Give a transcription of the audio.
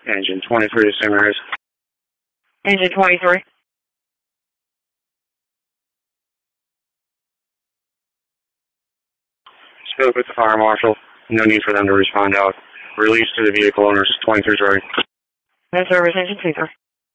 Engine 23 to St. Mary's. Engine 23. Spoke with the fire marshal. No need for them to respond out. Release to the vehicle owners. 23's ready. No service, Engine 23.